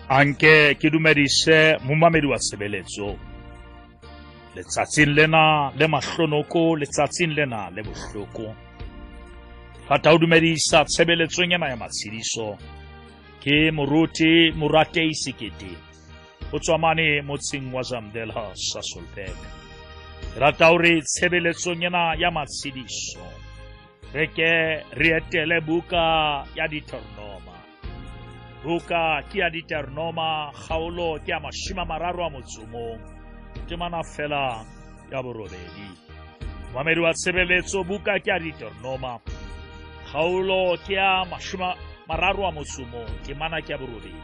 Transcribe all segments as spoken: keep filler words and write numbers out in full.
Anke ke dumedise momamedi wa tshebeletso letsatsing lena le mahlonoko letsatsing lena le bohloko. Rata ho dumedisa tshebeletsong ena ya matshidiso ke moruti Moratei Sekete o tswa mane motseng wa Zamdela Sasolburg. Rata hore tshebeletsong ena ya matshidiso re ke re etele buka ya Deuteronoma. Buka ke ya Deuteronoma kgaolo ke ya mashome a mararo a motso o mong temana fela ya borobedi. Momamedi wa tshebeletso buka ke ya Deuteronoma kgaolo ke ya mashome a mararo a motso o mong temana ke ya borobedi.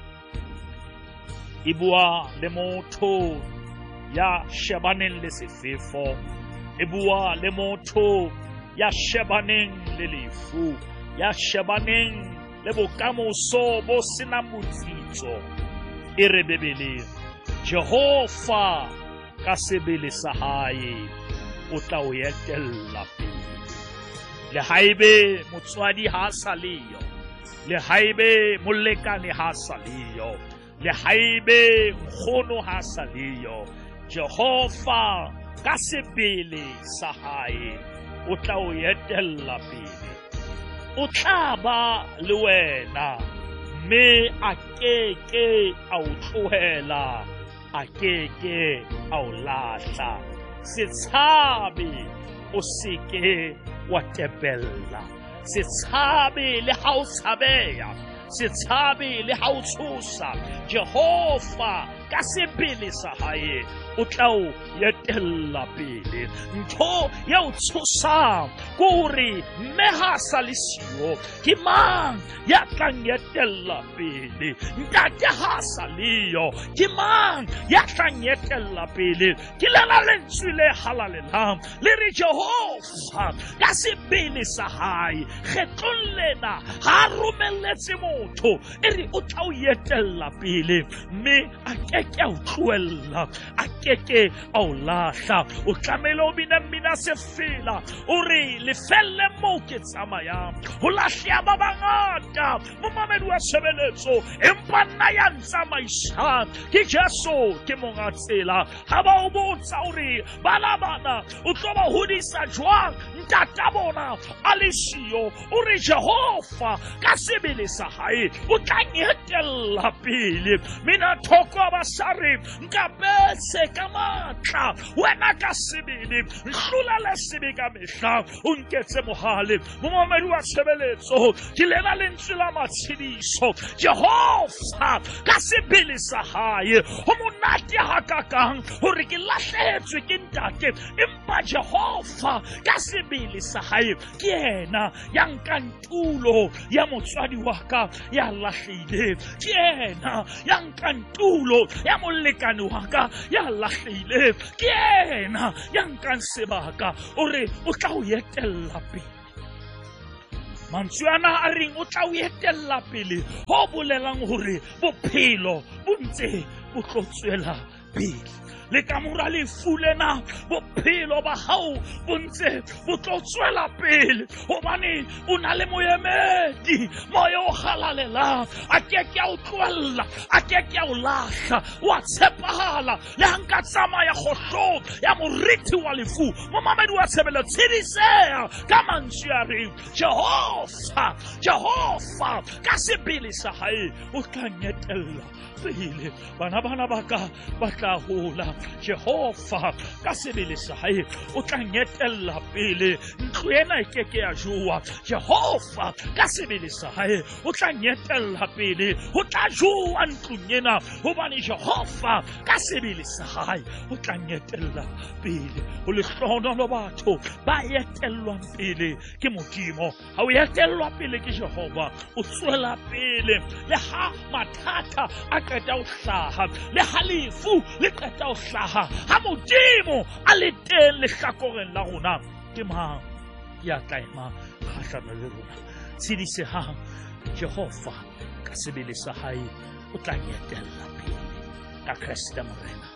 E bua le motho ya shebaneng le sefefo, e bua le motho ya shebaneng le lefu, ya shebaneng le bokamoso bo senang botsitso. E re bebele Jehova ka sebele sa hae o tla o etella pele. Le haebe motswadi ha sa leyo, le haebe molekane ha sa leyo, le haebe nkgono ha sa leyo, Jehova ka sebele sa hae o tla o etella pele. O tla ba le wena mme a keke a o tlohela, a keke a o lahla. Se tshabe o seke wa tebella, se tshabe le ha o tshabeha, se tshabe le ha o tshosa. Jehova ka sebele sa hae o tla o etella pele. Ntho ya o tshosang ke hore mme ha sa le siyo, ke mang ya tlang etella pele? Ntate ha sa leyo, ke mang ya tlang etella pele? Ke lena lentswe le halalelang le re Jehova ka sebele sa hae kgetlong lena ha romelletse motho e re o tla o etella pele, mme a keke a o tlohella, a keke a o lahla. O tlamehile o bina mmina se fela o re lefelle moo ke tsamayang ho lahleha ba bangata. Momamedi wa tshebeletso empa nna ya ntsamaisang ke Jesu, ke monga tsela. Ha ba o botsa hore bana bana o tlo ba hodisa jwang, ntata bona a le siyo, o re Jehova ka sebele sa hae o tla etella pele. Mina thoko abasari nkabetse ka matla wena ka sebele nhlula le sebe ka mehla o nketse mohale. Momamedi wa tshebeletso ke lena lentswe la matshidiso Jehova ka sebele sa hae ho monate hakakang hore ke lahlehetswe ke ntate, empa Jehova ka sebele sa hae ke yena ya nkang tulo ya motswadi wa ka ya lahlehile, ke yena ya nkang tulo ya molekane wa ka ya lahlehile, ke yena ya nkang sebaka o re o tla o etella pele. Mantswe ana a reng o tla o etella pele ho bolelang hore bophelo bo ntse bo tlo tswela pele. Le ka mora lefu lena bophelo ba hao bo ntse bo tlo tswela pele hobane o na le moemedi, moya o halalelang. A keke a o tlohella, a keke a o lahla, wa tshepahala le ha nka tsamaya kgohlong ya moriti wa lefu. Momamedi wa tshebeletso tshediseha ka mantswe a reng Jehova, Jehova ka sebele sa hae o tla etella pele. Bana bana ba ka ba tla hola, Jehova ka sebele sa hae o tla etella pele. Ntlo ena e keke ya jowa, Jehova ka sebele sa hae o tla etella pele. Ho tla jowa ntlong ena hobane Jehova ka sebele sa hae o tla etella pele. Ho lehlohonolo batho ba etellwang pele ke Modimo. Ha o etellwa pele ke Jehova o tswela pele le ha mathata a qeta ho hlaha, le ha lefu le qeta ho hlaha, ha Modimo a le teng lehlakoreng la rona, ke mang ya tla ema kgahlano le rona? Tshedisehang Jehova ka sebele sa hae o tla etella pele ka Kriste Morena.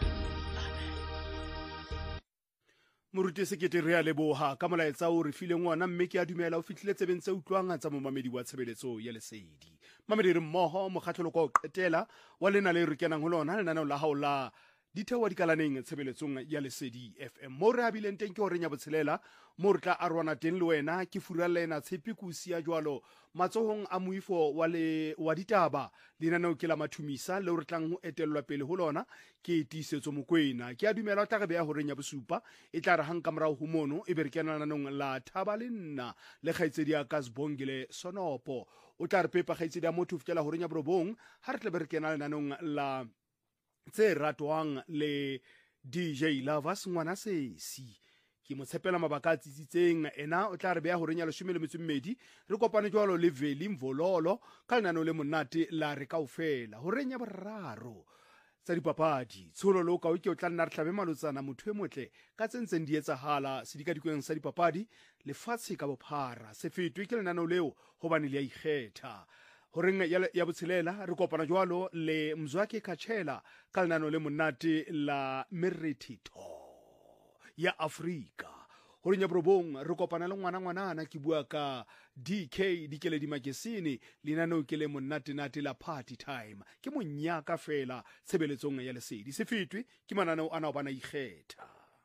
Moruti Sekete re a leboha ka molaetsa o re fileng ona, mme ke a dumela o fihlile tsebeng tse utlwang tsa momamedi wa tshebeletso ya Lesedi. mamedi mmoho mokgatlho ko qetela wa lena le re kenang ho lona lenaneo la hao la dithewa dikalaneng tshebeletsong ya Lesedi F M mo re habileng teng ke ho renya botshelela mo re tla arwana teng le wena ke furallena tshepi kusi ya jwalo matsohong a moifo wa le wa ditaba lenaneo ke la mathumisa le re tlang ho etellwa pele ho lona ke tiisetso mokwena ke a dumela tla re beya ho renya bosupa e tla re hanka morao ho mono e be re kena lananong la thaba le nna le kgaitsedi ya Kasbongile Sonopo o tla re pepa kgaitsedi ya motho fitela ho renya borobong ha re tle be re kena lananong la tse ratwang le D J Lovers ngwana sesi ke mo tshepela mabaka a tsitsitseng ena o tla re beya ho renya leshome le metso e mmedi re kopane jwalo le Veli Mvololo ka lenaneo le monate la re kaofela ho renya boraro tsa dipapadi tsholo lo ka o ke o tla nna re hlabe malotsana motho e motle ka tsentseng di etsahala sedikadikweng sa dipapadi lefatshe ka bophara se fetwe ke lenaneo leo hobane le a ikgetha ho reng ya botshelela re kopana jwalo le Mzwake Kachela ka lenaneo le monate la Merithito ya Afrika ho reng ya borobong re kopana le ngwana ngwanana ke bua ka D K Dikeledi Makesini lenaneo ke le monate nate la Party Time ke monyaka fela tshebeletsong ya Lesedi se fetwe ke mananeo ana o bana ikgetha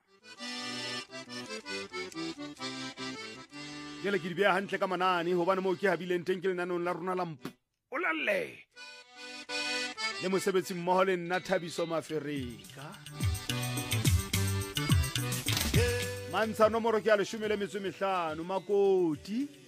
jele ke di beya hantle ka manane hobane mo ke habileng teng ke lenanong la rona la mp o lalle le mosebetsi mmoho le nna Thabiso Mafereka mantsha nomoro ke ya leshome le metso e mehlano Makoti